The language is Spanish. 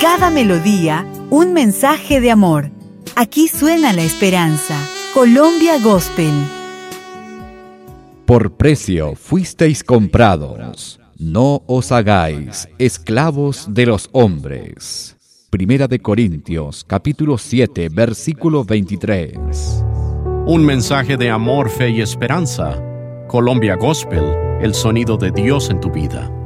cada melodía, un mensaje de amor. Aquí suena la esperanza. Colombia Gospel. Por precio fuisteis comprados. No os hagáis esclavos de los hombres. Primera de Corintios, capítulo 7, versículo 23. Un mensaje de amor, fe y esperanza. Colombia Gospel, el sonido de Dios en tu vida.